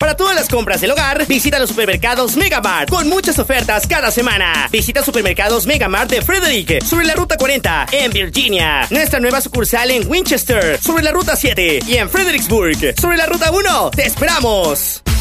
Para todas las compras del hogar, visita los supermercados Megamart con muchas ofertas cada semana. Visita supermercados Megamart de Frederick sobre la ruta 40 en Virginia. Nuestra nueva sucursal en Winchester sobre la ruta 7 y en Fredericksburg sobre la ruta 1. ¡Te esperamos!